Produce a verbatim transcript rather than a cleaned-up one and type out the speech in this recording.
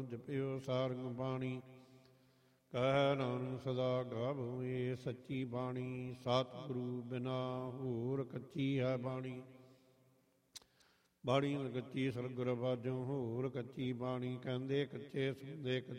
ਜਪਿਓ ਸਾਰੰਗ ਬਾਣੀ। ਕਹਿ ਨਾਨਕ ਸਦਾ ਗਾਵੋ ਏ ਸੱਚੀ ਬਾਣੀ। ਸਤਿਗੁਰੂ ਬਿਨਾ ਹੋਰ ਕੱਚੀ ਹੈ ਬਾਣੀ। ਬਾਣੀ ਕੱਚੀ ਸਤਿਗੁਰ ਬਾਝੋਂ ਹੋਰ ਕੱਚੀ ਬਾਣੀ। ਕਹਿੰਦੇ ਕੱਚੇ ਸੁਣਦੇ ਕੱਚੇ